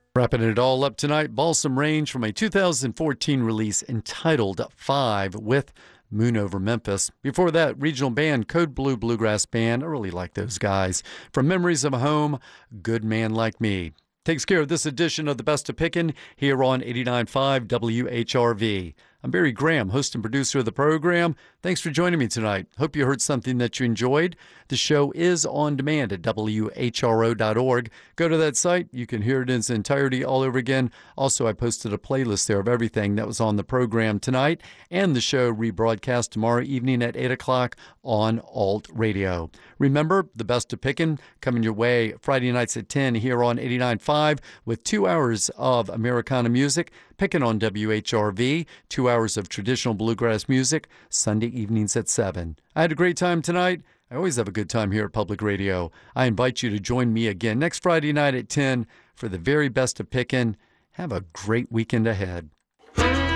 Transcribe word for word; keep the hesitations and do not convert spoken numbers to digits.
Wrapping it all up tonight, Balsam Range from a two thousand fourteen release entitled Five with Moon Over Memphis. Before that, regional band Code Blue Bluegrass Band. I really like those guys. From Memories of Home, Good Man Like Me. Takes care of this edition of The Best of Pickin' here on eighty-nine point five W H R V. I'm Barry Graham, host and producer of the program. Thanks for joining me tonight. Hope you heard something that you enjoyed. The show is on demand at W H R O dot org. Go to that site. You can hear it in its entirety all over again. Also, I posted a playlist there of everything that was on the program tonight, and the show rebroadcast tomorrow evening at eight o'clock on Alt Radio. Remember, The Best of Pickin' coming your way Friday nights at ten here on eighty-nine point five with two hours of Americana music. Pickin' on W H R V, two hours of traditional bluegrass music, Sunday evenings at seven. I had a great time tonight. I always have a good time here at Public Radio. I invite you to join me again next Friday night at ten for the very best of Pickin'. Have a great weekend ahead.